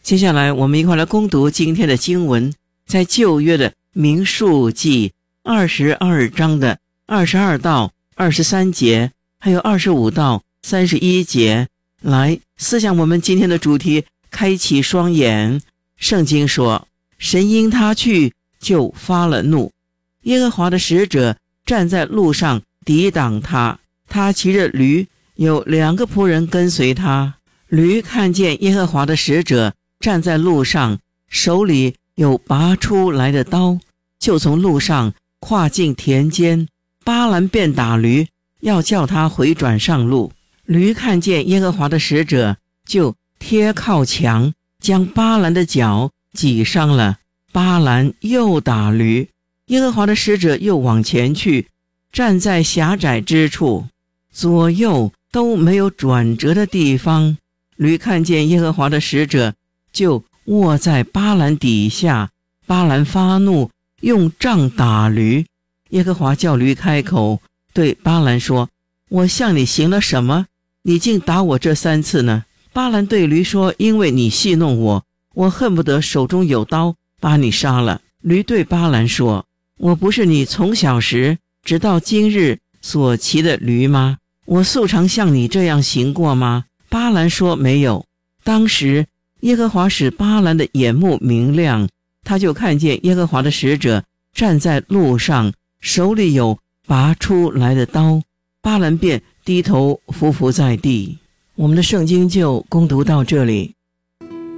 接下来我们一块来攻读今天的经文，在旧约的民数记22章的22到23节，还有25到31节，来思想我们今天的主题，开启双眼。圣经说，神因他去就发了怒，耶和华的使者站在路上抵挡他，他骑着驴，有2个仆人跟随他。驴看见耶和华的使者站在路上，手里有拔出来的刀，就从路上跨进田间。巴兰便打驴，要叫他回转上路。驴看见耶和华的使者，就贴靠墙，将巴兰的脚挤伤了。巴兰又打驴，耶和华的使者又往前去，站在狭窄之处，左右都没有转折的地方。驴看见耶和华的使者，就卧在巴兰底下。巴兰发怒，用杖打驴。耶和华叫驴开口，对巴兰说，我向你行了什么？你竟打我这3次呢？巴兰对驴说，因为你戏弄我，我恨不得手中有刀把你杀了。驴对巴兰说，我不是你从小时直到今日所骑的驴吗？我素常像你这样行过吗？巴兰说，没有。当时耶和华使巴兰的眼目明亮，他就看见耶和华的使者站在路上，手里有拔出来的刀。巴兰便低头伏伏在地。我们的圣经就攻读到这里。